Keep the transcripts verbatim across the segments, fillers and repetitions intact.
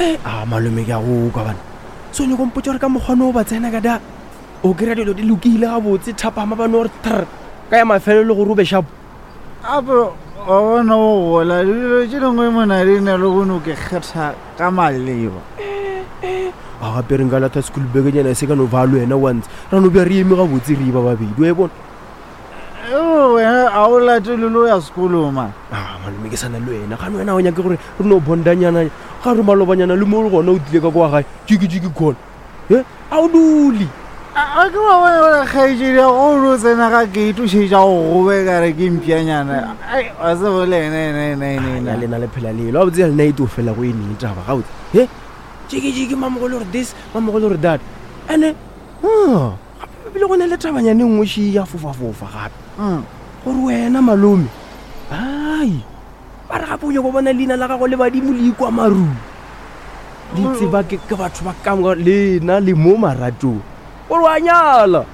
Eh, ah malome ke a go ka bana. So ne go mpotsa re ka mogwana o ba tsena ka da. O kry-a dilo di lokile ga botse thapama ba no re tr ka ya mafelo le go rube shapo. Apo wa bona o gola dilo tse dingwe mona di na le go no ke kgetha ka maleba. A gape re nka latha school bag-nyana e se ka no valo wena once ra no bja re eme ga botse re ba babedi o e bona. Oh, wena a o latele lo ya sekolo man. Ah malome ke sana le wena ga no wena o nyake gore re no bondanyana ga re malobanyana le mo le gona o tlile ka kwa gae jiki jiki gone. Eh a o duli. A ke wa bona khaijiri ya go ro tsena ga gate o sheja go gobe ka re ke mpianyana. Ai a se bole ne ne ne ne na le na le phela le lo botse le night o fela go ene taba ga botse. Eh jiki jiki mamogolo re this mamogolo re that. Ene ha bile go ne le tabanyane nngwe shi ya fofa fofa gape. Mm. Gore wena malome ai ba re gape o go bona leina la gago le badimo le ikwa maru ditse ba ke ke batho ba kamga lena le mo marato gore wa nyala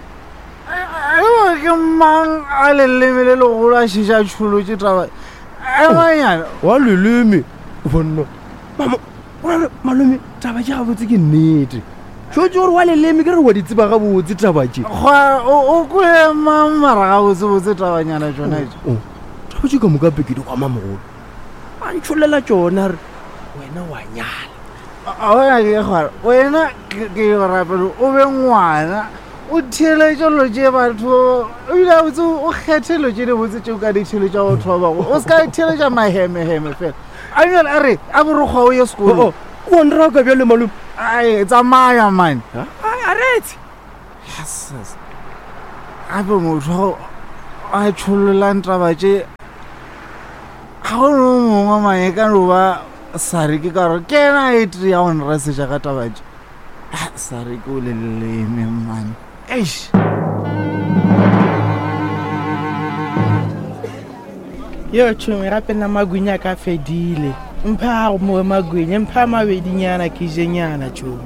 Ayo ke mang a le lemele le go la shisha tsholo tse taba a manyana wa leleme bona mama ona malome taba ja botse ke nnete jo jo wa leleme ke re wa ditse ba ga botse taba tse gwa o go le mamara ga botse botse taba nyana tsona tse o taba tse ka moka peke di kwa mamogolo a ntsholela tsona re wena wa nyala a wena ke gwa wena ke rapelo o be ngwana o thiele jolo je batho o ila botse o khethelo je le botse tse ka di thiele ja go thoba go o ska thiele ja maheme heme fela a yela a re a bo re gwa o ye sekolo o nra ka bjale malome ai tsamaya man ai aretse yes abe motho a tshololang taba tse ga go no mongwe mae ka no ba sare ke ka re ke na e tri ya on rase ja ka taba tse sare ke o le le me man eish yo tshome gape nna magwinya ka fedile mpha mo magwinya mpha mabedinyana ke jenyana tshome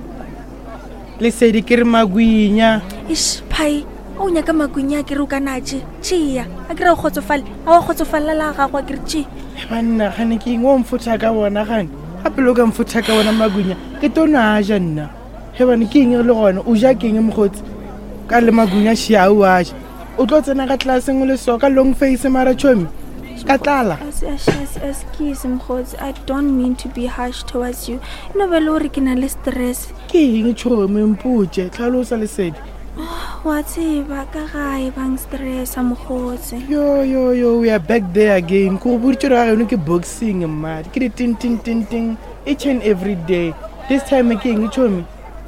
le sedi ke re magwinya ish pai o nya ka magwinya ke ro kana tše tšea a ke re go khotsofala a go khotsofala la ga gwa ke re tše banna gane ke ngo mfutha ka bona gane gape lo ka mfutha ka bona magwinya ke tona ja nna he bane ke eng le gona o ja ke eng mogotsi ka le magwinya shia o a o tlo tsena ka class ngwe le so ka long face mara tshome Katala. As as as kiss mkhotsi, I don't mean to be harsh towards you. No belori ke na le stress. Ke eng tshome mputse tlhalosa le sedi. Wa tseba ka gae bang stress mkhotsi. Yo yo yo we are back there again. Ko burtse ra ga no ke boxing mad. Ke tin tin tin tin each and every day. This time ke eng tshome.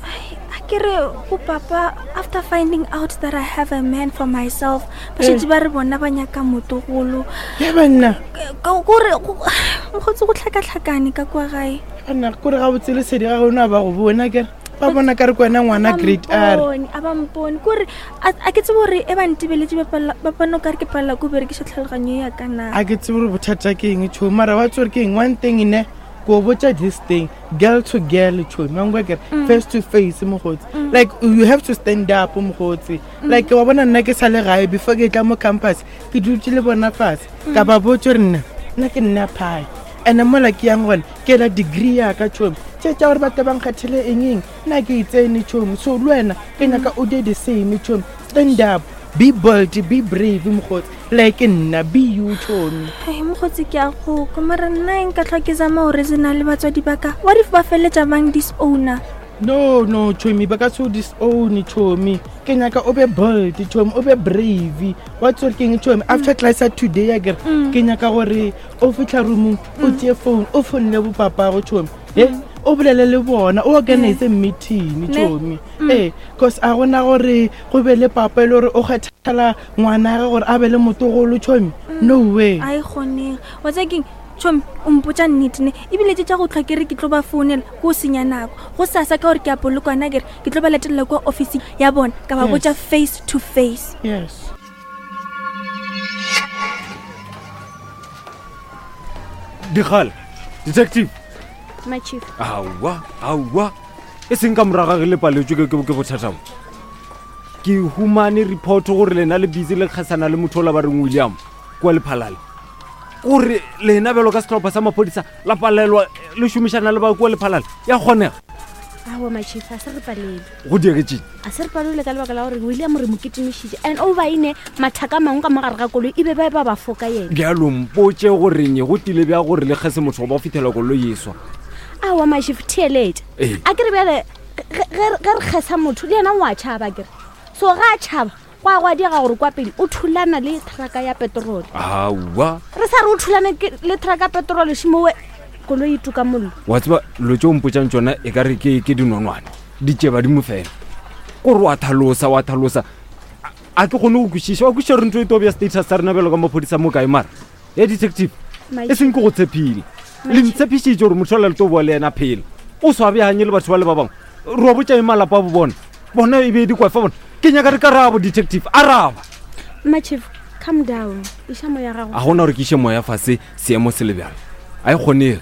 Kere o papa after finding out that I have a man for myself ba shetse ba re bona ba nyaka motogolo ya banna ka gore mkhotsi go tlhaka tlhakane ka kwa gae banna gore ga botsele sedi ga gona ba go bona kere ba bona ka re kwena ngwana grade R aba mpone gore a ke tsebo re e ba ntibeletse ba pano ka re ke palla go bere ke tlhalganyo ya kana a ke tsebo re bothata ke eng tsho mara wa tsore ke eng one thing ine go botsa this thing girl to girl tsho mangwe ke face to face mogotsi like you have to stand up mogotsi like wa bona nna ke sa le gae before ke tla mo campus ke dutse le bona fase ka ba botsa rena nna ke nna pai ene mola ke yang gona ke la degree ya ka tsho tse tsa gore ba tabang khathele engeng nna ke itsene tsho so lwena ke nyaka o de the same tsho stand up be bold be brave mogotsi like nna be you tone hey mogotsi ke a go komara nna en ka tlhokeza ma hore zena le batswadi baka what if ba feletsa bang disowner no no chomi baka so disown chomi ke nyaka o be bold chomi o be brave what's working chomi after class today again ke nyaka gore o fitla room o tie phone o phone le bo papa go chomi eh o bolele le bona o organize meeting chomi eh cause a gona gore go be le papa le gore o kgethala ngwana ga gore a be le motogolo chomi no way ai gone wa tsaking chom umpotsa nnitne ibile tsa go tlhakere ke tlo ba founela go senya nako go sasa ka gore ke apolo kwana gere ke tlo ba letela kwa office ya bona ka ba botsa face to face yes Dikhal detective my chief awa awa e seng ka moraga ge le paletswe ke ke bothata ke humane report gore lena le busy le khasana le motho la ba reng William kwa le phalale gore lena belo ka setlhopha sa maphodisa la palelwa le šomišana le ba kua lephalale ya kgonega awa machief a se re palele go diegetseng a se re palele ka lebaka la gore William re mo ketimišitše and o ba ine mathaka mangwe ka mogare ga koloi e be ba ba ba foka yena bjalo mpotse goreng go tile bja gore le kgese motho go ba fitlhela koloi yeswa awa machief theelete Eh. a kere bjale ge ge re kgesa motho le yena o a tšhaba kere so ga a tšhaba go a go a diega gore kwa pele o thulana le traka ya petrole aowa re sa re o thulane ke- le traka ya petrole šimowe koloi e tuka mollo wa tseba lo tse o mpotsang tsona e ka re ke ke dinonwane di tseba di mo fela gore wa thalosa wa thalosa A- a ke kgone go kwešiša wa kwešiša re ntho e tobja status sa rena bjalo ka maphodisa mo kae mara ya detective e seng ke go tshepile le ntshepišitše gore motho la le to boa le yena phela o swabjanye le batho ba le ba bangwe re wa botša malapa a bo bona bona e be dikwafa bona ke nyaka re karabo detective araba machief calm down iša mo ya gago a gona gore ke iše moya fase seemo se le bjalo a e kgonege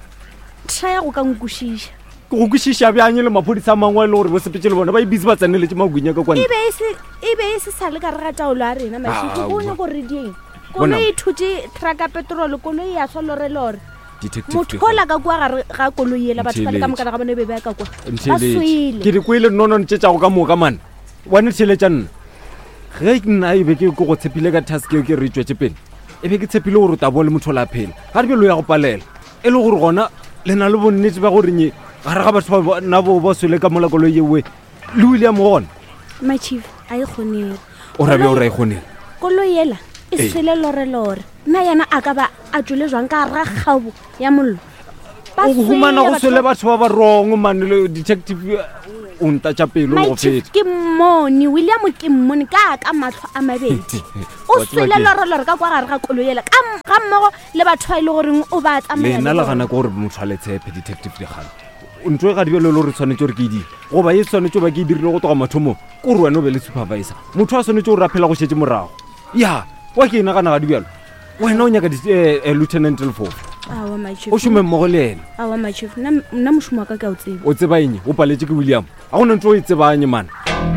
try go ka nkwešiša ke go kwešiša bjanye le maphodisa a mangwe a e le gore bo sepetse le bona ba ebisi ba tseneletse magwinya ka kwane e be e se- e be e se sa le ka re ga taolo a rena machief Ah, go wa- nyako re dieng Bona. koloi e thutse traka petrole koloi ya swa lorelore detective motho o la ka kua gare ga koloi ela batho ba le ka Ntheletše. mokana ga bone e be ba ka kwa ba Ntheletše. swele ke di kwele nnono ntšetšago ka moka mane wane theletša nna ge nna e be ke ke go tshepile ka task eo ke re tswetse pele e be ke tshepile gore o tabo le motho la phela ga di belo ya go palela e le gore gona le na le bonnete ba gorenye gare ga batho ba na bo ba swele ka mola koloi ewe le William gona my chief a e kgonere o rabe o ra e kgoneng koloi ela e Ee. swele lorelore nna yena a ka ba a tswile jwang ka ra kgabo ya mollo Ba o humana go swele swele batho batho ba ba wrong mane le detective o ntatša pele ba- o go my chief feta ke mmone William ke mmone ka ka matlho a mabedi o Wa tseba swele ke- lorelore ka kwa gare ga koloi ela ka m- ga mmogo le batho ba e le goreng o ba tsamaya lena le le bona. gana ke gore motho a le tshepe detective dikgana ntho e ga di belo le gore tshwanetse gore ke e dire goba e tshwanetse ba ke e dirile go toga mathomong ke gore wena o be le supervisor motho a tshwanetse gore a phela go šetse morago ya wa ke e nagana ga di bjalo wena o nyaka di- eh, eh, lieutenant elfo Awa, my chief. o šome mmogo le ena Awa, my chief. Nna nna mošomo wa ka ke a o tseba. o tseba eng o paletse ke William ga gona ntho o e tsebanye mana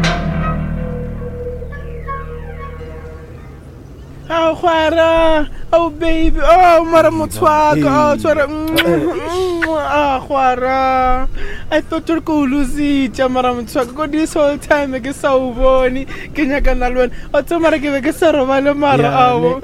Oh, Khwara. Oh, baby. Oh, mara motswaka. Oh, tswara. Ah, Khwara. I thought you're going to lose it, mara motswaka. Go this whole time ke sa o bone. Ke nyaka na le wena. O tso mara ke be ke sa robale mara awo.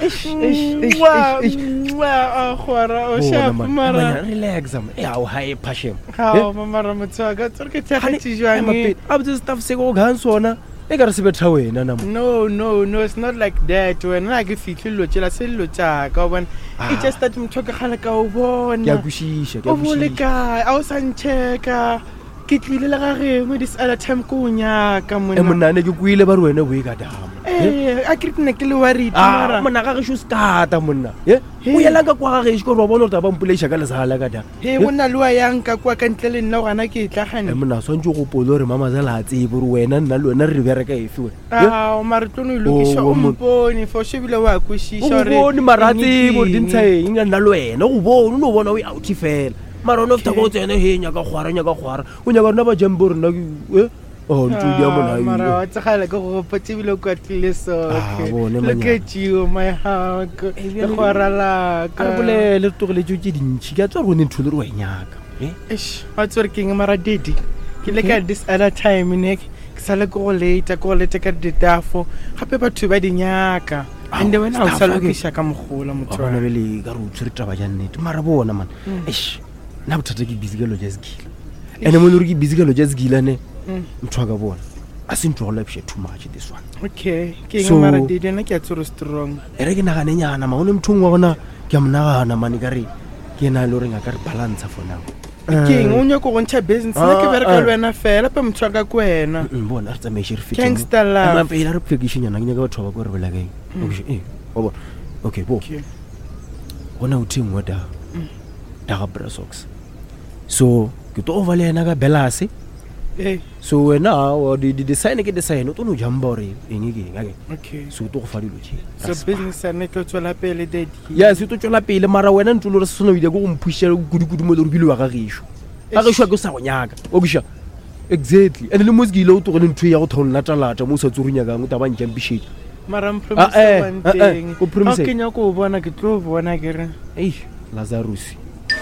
Ah, Khwara. O sharp mara. relax am e a o hae passion Ha, mara motswaka. Tsore ke tsega tijwang. a botse staff se go gang sona e ka re se betha wena na mo No, no, no, it's not like that. When I get fit, lo tshela se lo tsaka when it just start mthoka khala ka o ke a bona. kwešiša ke a O bole kwešiša kae? A o sa ncheka. Ke tlile le ga gengwe this other time ko nyaka e mona. monane ke kwile ba re wena o e ka dama Eh, a ke nne ke le worried Ah, mara. monna ga gešo skata monna e o yela ka kwa ga gešo gore wa bona gore ta ba mpoleiša ka lesala ka da He mona lo yang ka kwa ka ntle le nna gana ke tla e gane. monna swantse go pole gore mamazela a tsebe gore wena nna le wena re bereka efe wena Ah, mara tlono lokisha Oh, mo- umponi for shebile wa o kwishisha go bone mara a tsebe gore dintsha eng a nna le wena go bone o ne o bona o e outi fela mara o ne o feta ko o tsene he nyaka kgwara nyaka kgwara o nyaka rona ba jambo rona e o ntudi ya mara mona wa tsagala ke go potibile kwa tlile so Ah, bone look manyana. at you my heart Eh, le bjale- khwara la a ka re bolele re tlogeletse tse dintšhi ke a tswa re bone ntho le re wa e nyaka e ish wa tsore ke eng mara dedi ke le ka this other time ne ke sale go later go later ka ditafo gape batho ba dinyaka Ah, and wena o staff, sa okay. lokisha ka mogola wa motho bona wa bele ka re o tshwere taba ja nnete mara bona man Mm. esh nna bothata ke busy ka lo jazz gila ene mo le re ke busy ka lo jazz gila ne Mm. ntho ka bona a se ntlo go lapshe too much this one okay ke So- eng mara dedi na ke a tsore strong e re ke nagane nyana ma o ne mothong wa gona ke a monagana mane ka re ke na le goreng a ka re balance for now ke eng o nyako go ntšha business nna ke Ah, bereka ah. le wena fela pe motho wa ka ko wena Mm, bona re tsamaiše re Gangster love. fetela re phekišenyana ke nyaka batho ba ba ko re bolakeng e wa bona okay bo Okay. gona o thengwe da daga brasox so ke to over le ena ka belase Eh, so wena o di di design ke design o tono jamba gore eng ke eng ake okay so o to go fa dilo tše so business ane tlo tswela pele dedi ya se to tswela pele mara wena ntlo re se sona ile go go mphušela kudu-kudu mo le re bile wa ga gešo ga gešo ke sa go nyaka o kiša exactly and le mo se ke ile o togone ntho e ya go thonlatala mo o sa tse go nyakang o taba ntšampišetša mara Ah, mpromise eh, one eh, eh, thing o promise- ga o kenya ko o bona ke tlo o bona ke re ei Lazarus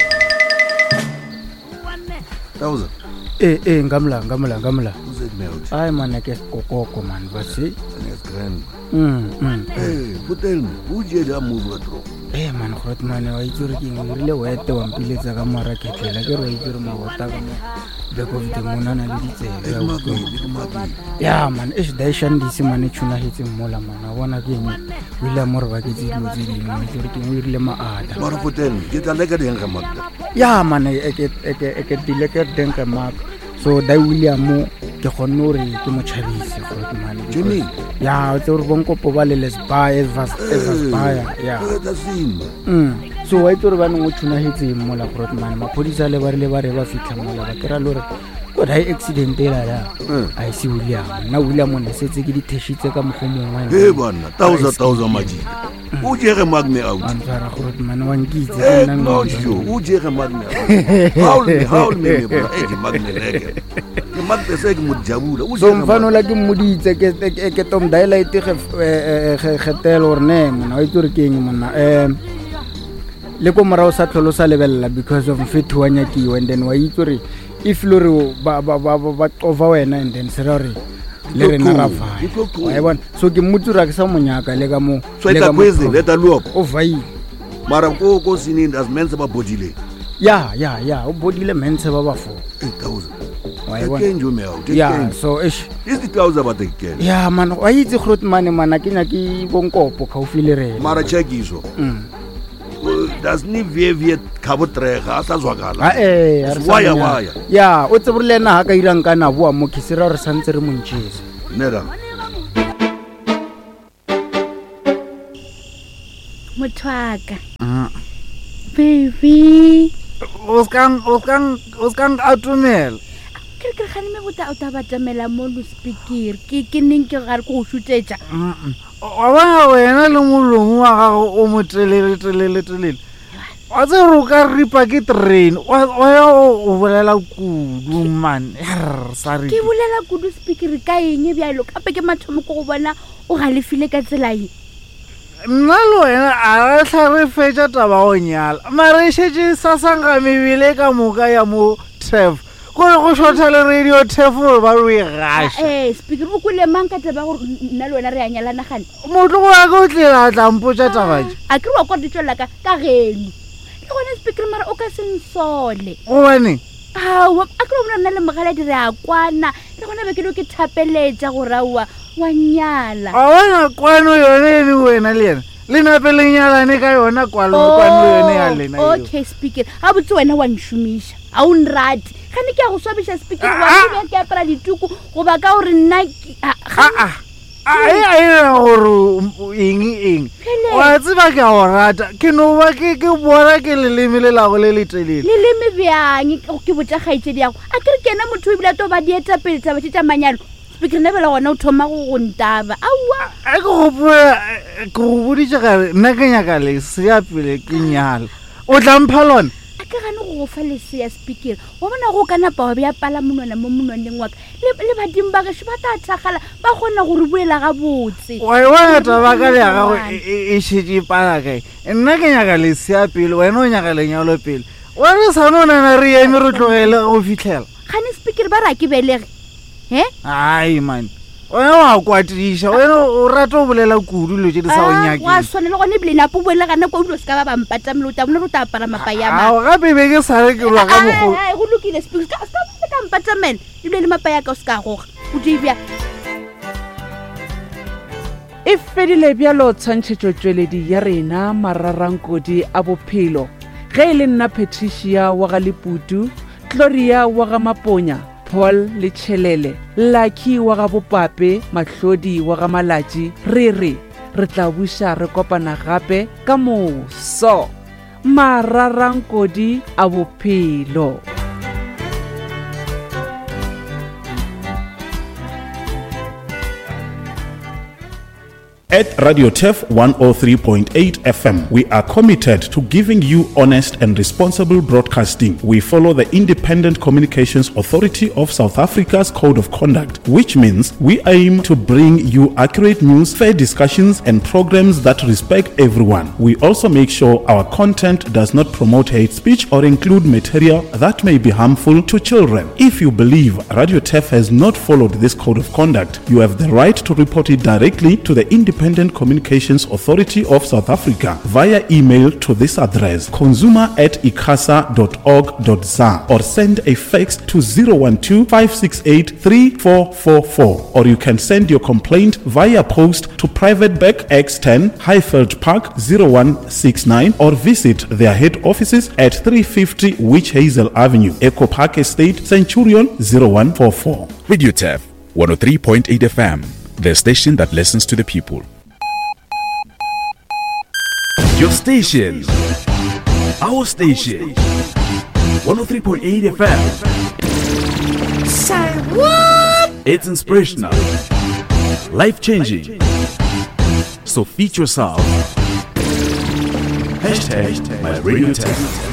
Thousand. eh eh ngamla ngamla ngamla Who's it melt? hayi man ke kokoko man basi Yes, grand. mm mm Hey, who tell me? Who did that move at all? eh man grot man wa itse re ke ngile wete wa mpiletsa ka mara ke tlela ke re wa itse re mabota ka mo back of the monana le ditsebe ya Magi, utlwa. big Magi. ya man e shida shandisi man tshuna hetse mola man a bona ke eng o ile mo re ba ke dilo tse dingwe o itse re ke o irile maada But who tell me? Get a leg at the hang Magda. ya man e ke e ke e ke dile ke denka mark so dai William ke gone re ke mo chabise grot man Jimmy. ya o tse re bonkopo ba le lesba evas evas baya ya Look at the scene. Mm. So wa itse re ba neng o tshunagetse mola grot man maphodisa le ba rile ba re ba fitlha mola ba kera lore ko dai accident e la la Mm. a ise William na William ne setse ke di theshitse ka mogomong wa Hey, bana. Thousand, thousand Magi. Who did a Magme out? an tsara grot man wa nkitse Hey, ka nna no, nna- you. Who did a Magme out? Howl me, howl me, me, bro. Hey, Magme leg. The Magme said, Mujabula. Who so mfano la ke mmoditse ke ke- ke tom daylight ge eh, eh, ge getelo re ne mona wa itse re ke eng mona em le ko mora o sa tlholo sa lebella because of mfethu wa nyakiwa and then wa itse re if lore ba ba ba ba ba qova wena and then se re re le re na ra va Ke tlo cool. wa bona so ke mmutsura ke sa monyaka le ka mo So le it's ka a mo- crazy. Let her look. o vaile Mara go go sinin as men ba bodile. ya ya ya o bodile mense ba ba fo eight thousand. wa Take bona you me out. ya so ish Is the thousand but again. ya man wa itse grot man mana ke nya ke bonkopo khaufi le rena Mara check iso. Mm. Does ni vie vie kabo trega sa zwakala. a eh a re sa Waya monyaka. waya. ya o tse borele na ha ka irang ka na boa mo kisira re santse re montjese Nera. mothwaka baby O skang o skang o skang atumel. ke re ke re gane me bota o tabatamela mo lo speaker ke ke neng ke gare ko go šutetša Wa bona wena le molomo wa gago o motelele telele telele. Wa tse ro ka ripa ke train. Wa ya o bolela kudu man. Sorry. ke bolela kudu speaker ka eng bjalo kape ke mathomo ko go bona o galefile ka tsela e Nna le wena a re tla re fetša taba go nyala mare e šetše sasanga mebile ka moka ya mo tef gore go shotha le radio tef gore ba re e gaša eh speaker o kole mang ka taba gore nna le wena re a nyalana gane motho go ya ka o tlela a tlampotša tabatše a ke re wa kwa ditswelela ka ka geno le gone speaker mara o ka sensole gobane awa a ke re bona nna le mogaladi re a kwana le gone be ke do ke thapeletša gore aowa wa nyala a bona kwano yone ene wena le yena le nape le nyalane ka yona kwano kwano yone ya lena eo. okay speaker ga botse wena wa nšomiša ga o nrate gane ke ya go swabiša speaker Ah, wa ke ke apara dituku goba ka gore nna ke- ah, ga- aa a e a ena gore eng eng Phele. wa tseba ke a go rata ke no ba ke ke bona ke leleme le lago le le telele leleme bjang ke botsa kgaitsedi yago a ke re ke ena motho o ebile a to ba dietapele taba tše tša manyalo speaker nna bela gona o thoma go go ntaba aowa a ke gopola ke go boditše gare nna ke nyaka lesea pele ke nyala o tla mpha lona a ke gane go go fa lesea speaker wa bona go ka napa wa bea pala monwana mo monwaneng wa ka le le badimo ba gešo ba tla thagala ba kgona gore buela gabotse wa e bona taba ka le ya gago e- e e šetše pala kae nna ke nyaka lesea pele wena o nyaka lenyalo pele wa re sane o nana re eme re tlogele go fitlhela gane speaker ba ra ke belege he ai man wena wa kwatiša wena o rata o bolela kudu dilo tše di sa o wa nyakeng swane le gone ebile napo boela gana kwa dilo se ka ba bampatamele o tabone re o ta apara mapayama ao gape be ke sa re ke lwa ka mogo go lokile speaker ska ska ka mpatamele ebile le mapaya ka o se ka goga o dibja e fedile bjalo tshwantšhetšotšweledi ya rena mararankodi a bophelo ge e le nna patricia wa ga leputu gloria wa ga maponya paul le tšhelele lucky wa ga bopape mahlodi wa ga malatši re re re tla buša re kopana gape ka moso mararankodi a bophelo. At Radio T E F one oh three point eight F M, we are committed to giving you honest and responsible broadcasting. We follow the Independent Communications Authority of South Africa's Code of Conduct, which means we aim to bring you accurate news, fair discussions, and programs that respect everyone. We also make sure our content does not promote hate speech or include material that may be harmful to children. If you believe Radio T E F has not followed this Code of Conduct, you have the right to report it directly to the Independent Communications Authority of South Africa via email to this address, consumer at icasa dot org dot za, or send a fax to zero one two, five six eight, three four four four, or you can send your complaint via post to Private Back X ten, Highfield Park zero one six nine, or visit their head offices at three fifty Witch Hazel Avenue, Echo Park Estate, Centurion zero one four four. Radio T E F one oh three point eight F M, the station that listens to the people. Your station, our station, one oh three point eight F M. Say what? It's inspirational, life-changing. So feature yourself. Hashtag my Radio T E F.